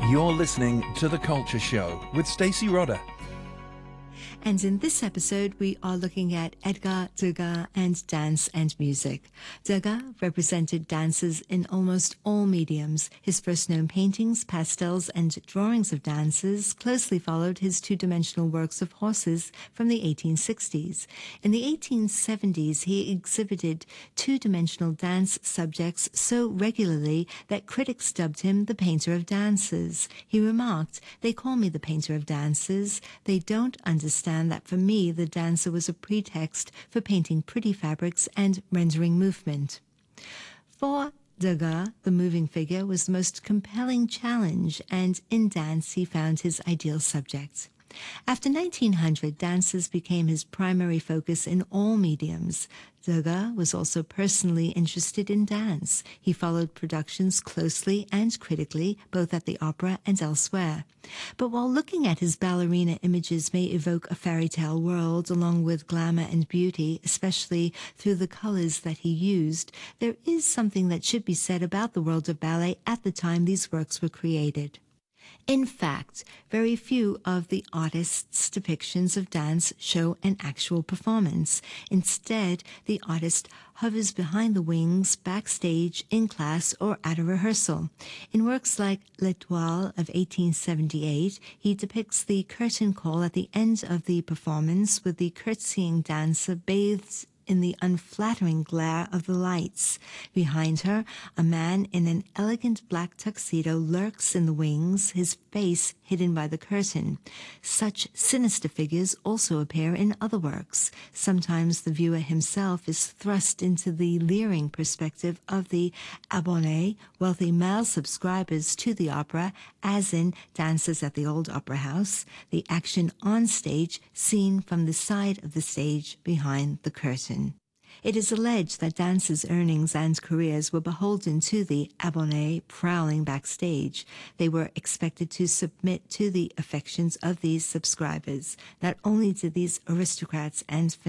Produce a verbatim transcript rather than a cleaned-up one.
You're listening to The Culture Show with Stacey Rodder. And in this episode, we are looking at Edgar Degas and dance and music. Degas represented dances in almost all mediums. His first known paintings, pastels, and drawings of dances closely followed his two-dimensional works of horses from the eighteen sixties. In the eighteen seventies, he exhibited two-dimensional dance subjects so regularly that critics dubbed him the painter of dances. He remarked, "They call me the painter of dances. They don't understand that for me the dancer was a pretext for painting pretty fabrics and rendering movement." For Degas, the moving figure was the most compelling challenge, and in dance he found his ideal subject. After nineteen hundred, dances became his primary focus in all mediums. Degas was also personally interested in dance. He followed productions closely and critically, both at the opera and elsewhere. But while looking at his ballerina images may evoke a fairy tale world along with glamour and beauty, especially through the colors that he used, there is something that should be said about the world of ballet at the time these works were created. In fact, very few of the artist's depictions of dance show an actual performance. Instead, the artist hovers behind the wings, backstage, in class, or at a rehearsal. In works like L'Étoile of eighteen seventy-eight, he depicts the curtain call at the end of the performance with the curtsying dancer bathed in the unflattering glare of the lights. Behind her, a man in an elegant black tuxedo lurks in the wings, his face hidden by the curtain. Such sinister figures also appear in other works. Sometimes the viewer himself is thrust into the leering perspective of the abonnés, wealthy male subscribers to the opera, as in Dances at the Old Opera House, the action on stage seen from the side of the stage behind the curtain. It is alleged that dancers' earnings and careers were beholden to the abonnés prowling backstage. They were expected to submit to the affections of these subscribers. Not only did these aristocrats and